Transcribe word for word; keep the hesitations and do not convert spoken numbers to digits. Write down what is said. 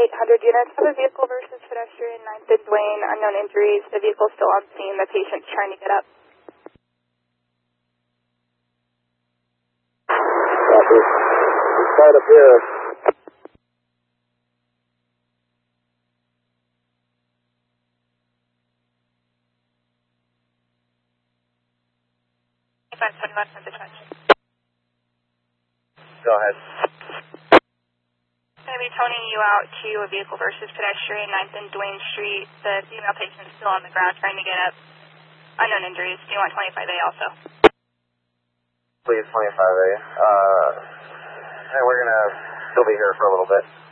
eight hundred units. Have a vehicle versus pedestrian, ninth and Duane, unknown injuries. The vehicle still on scene. The patient's trying to get up. Copy. It's right up here. five twenty-one for dispatch. Go ahead. Going to be toning you out to a vehicle versus pedestrian, ninth and Duane Street. The female patient is still on the ground trying to get up. Unknown injuries. Do you want twenty-five A also? Please, twenty-five A. Uh, and we're going to still be here for a little bit.